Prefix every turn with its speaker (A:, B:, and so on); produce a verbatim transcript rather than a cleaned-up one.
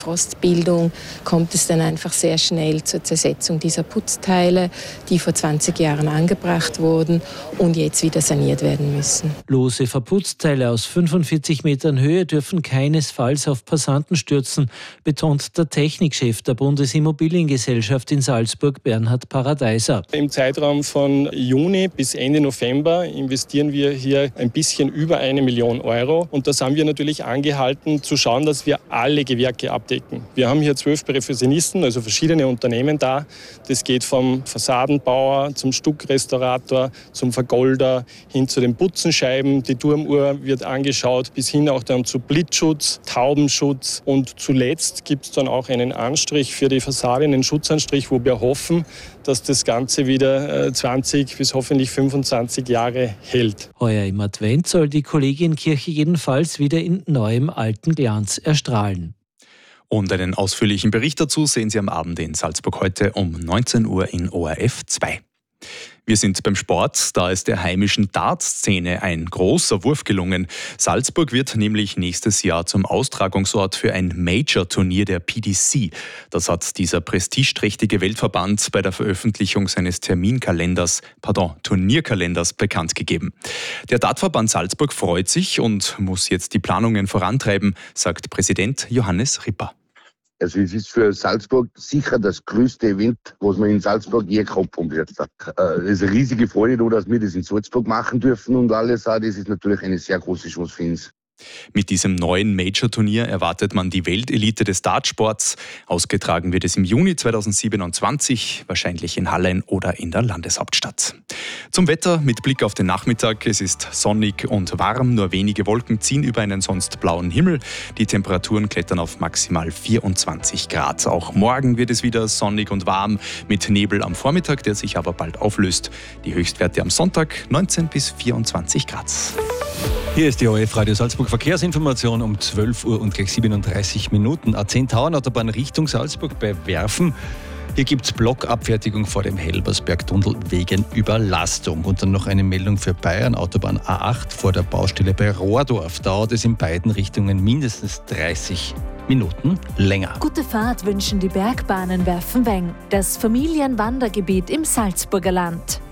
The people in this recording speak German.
A: Frostbildung kommt es dann einfach sehr schnell zur Zersetzung dieser Putzteile, die vor zwanzig Jahren angebracht wurden und jetzt wieder saniert werden müssen.
B: Lose Verputzteile aus fünfundvierzig Metern Höhe dürfen keinesfalls auf Passanten stürzen, betont der Technikchef der Bundesimmobiliengesellschaft in Salzburg, Bernhard Paradeiser.
C: Im Zeitraum von Juni bis Ende November investieren wir hier ein bisschen über eine Million Euro. Und das haben wir natürlich angehalten, zu schauen, dass wir alle Gewerke abdecken. Wir haben hier zwölf Perfektionisten, also verschiedene Unternehmen da. Das geht vom Fassadenbauer zum Stuckrestaurator, zum Vergolder hin zu den Putzenscheiben. Die Turmuhr wird angeschaut, bis hin auch dann zu Blitzschutz, Taubenschutz. Und zuletzt gibt es dann auch einen Anstrich für die Fassade, einen Schutzanstrich, wo wir hoffen, dass das Ganze wieder zwanzig bis hoffentlich fünfundzwanzig Jahre hält.
B: Heuer im Advent soll die Kollegienkirche jedenfalls wieder in neuem alten Glanz erstrahlen.
D: Und einen ausführlichen Bericht dazu sehen Sie am Abend in Salzburg heute um neunzehn Uhr in O R F zwei. Wir sind beim Sport, da ist der heimischen Dartszene ein großer Wurf gelungen. Salzburg wird nämlich nächstes Jahr zum Austragungsort für ein Major-Turnier der P D C. Das hat dieser prestigeträchtige Weltverband bei der Veröffentlichung seines Terminkalenders, pardon, Turnierkalenders bekannt gegeben. Der Dartverband Salzburg freut sich und muss jetzt die Planungen vorantreiben, sagt Präsident Johannes Ripper.
E: Also es ist für Salzburg sicher das größte Event, was wir in Salzburg je gehabt haben. Es ist eine riesige Freude, dass wir das in Salzburg machen dürfen und alles. Das ist natürlich eine sehr große Chance für uns.
D: Mit diesem neuen Major-Turnier erwartet man die Weltelite des Dartsports. Ausgetragen wird es im Juni zweitausendsiebenundzwanzig, wahrscheinlich in Hallein oder in der Landeshauptstadt. Zum Wetter mit Blick auf den Nachmittag. Es ist sonnig und warm, nur wenige Wolken ziehen über einen sonst blauen Himmel. Die Temperaturen klettern auf maximal vierundzwanzig Grad. Auch morgen wird es wieder sonnig und warm mit Nebel am Vormittag, der sich aber bald auflöst. Die Höchstwerte am Sonntag neunzehn bis vierundzwanzig Grad.
F: Hier ist die O R F Radio Salzburg Verkehrsinformation um zwölf Uhr und gleich siebenunddreißig Minuten. A zehn Tauernautobahn Richtung Salzburg bei Werfen. Hier gibt es Blockabfertigung vor dem Helbersberg-Tunnel wegen Überlastung. Und dann noch eine Meldung für Bayern, Autobahn A acht vor der Baustelle bei Rohrdorf. Dauert es in beiden Richtungen mindestens dreißig Minuten länger.
G: Gute Fahrt wünschen die Bergbahnen Werfenweng, das Familienwandergebiet im Salzburger Land.